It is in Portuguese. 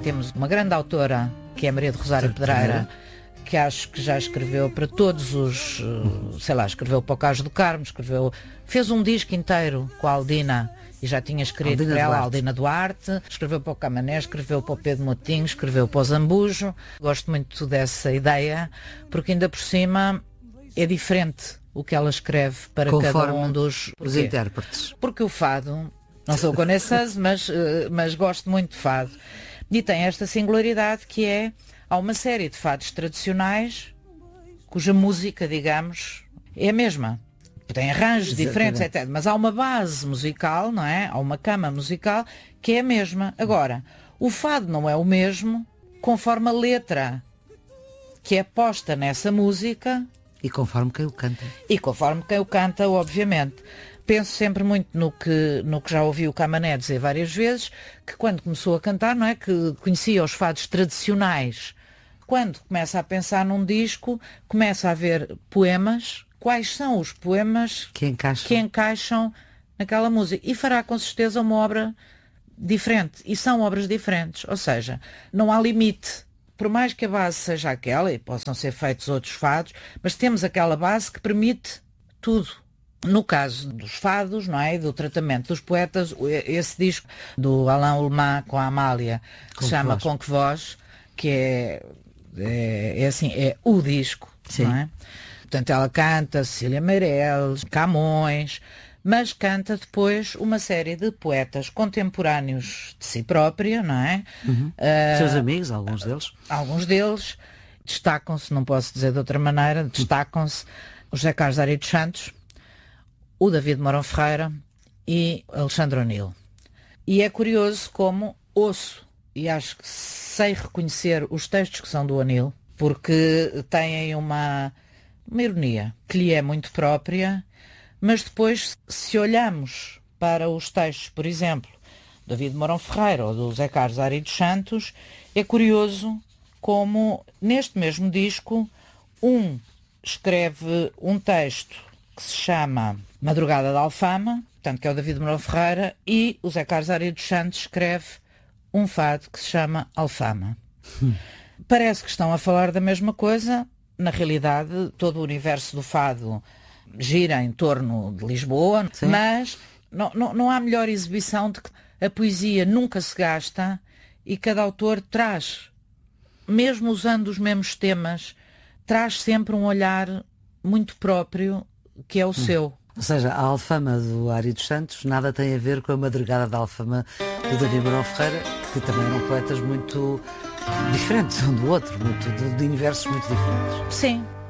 temos uma grande autora, que é Maria de Rosário Pedreira, que acho que já escreveu para todos os, escreveu para o Cais do Carmo, fez um disco inteiro com a Aldina, e já tinha escrito para ela, a Aldina Duarte, escreveu para o Camané, escreveu para o Pedro Motinho, escreveu para o Zambujo. Gosto muito dessa ideia, porque ainda por cima é diferente o que ela escreve para cada um dos intérpretes. Porque o fado, não sou conhecesse, mas gosto muito de fado. E tem esta singularidade que é, há uma série de fados tradicionais cuja música, digamos, é a mesma. Tem arranjos diferentes, etc. Mas há uma base musical, não é? Há uma cama musical que é a mesma. Agora, o fado não é o mesmo conforme a letra que é posta nessa música. E conforme quem o canta. E conforme quem o canta, obviamente. Penso sempre muito no que já ouvi o Camané dizer várias vezes, que quando começou a cantar, não é? Que conhecia os fados tradicionais. Quando começa a pensar num disco, começa a ver poemas. Quais são os poemas que encaixam naquela música? E fará com certeza uma obra diferente. E são obras diferentes. Ou seja, não há limite. Por mais que a base seja aquela, e possam ser feitos outros fados, mas temos aquela base que permite tudo. No caso dos fados, não é? E do tratamento dos poetas, esse disco do Alain Ullmann com a Amália, que se chama Com Que Voz, que é o disco, não é? Portanto, ela canta Cecília Meirelles, Camões, mas canta depois uma série de poetas contemporâneos de si própria, não é? Seus amigos, alguns deles? Alguns deles destacam-se, não posso dizer de outra maneira, destacam-se o José Carlos Ari dos Santos, o David Mourão Ferreira e Alexandre O'Neill. E é curioso como ouço, e acho que sei reconhecer os textos que são do O'Neill, porque têm uma ironia que lhe é muito própria, mas depois, se olhamos para os textos, por exemplo, do David Mourão Ferreira ou do José Carlos Ari dos Santos, é curioso como, neste mesmo disco, um escreve um texto que se chama Madrugada da Alfama, portanto que é o David Mourão Ferreira, e o José Carlos Ari dos Santos escreve um fado que se chama Alfama. Parece que estão a falar da mesma coisa. Na realidade, todo o universo do fado gira em torno de Lisboa, sim, mas não há melhor exibição de que a poesia nunca se gasta e cada autor traz, mesmo usando os mesmos temas, traz sempre um olhar muito próprio que é o seu. Ou seja, a Alfama do Ari dos Santos nada tem a ver com a Madrugada da Alfama do David Mourão Ferreira, que também eram poetas muito diferentes um do outro, de universos muito diferentes. Sim.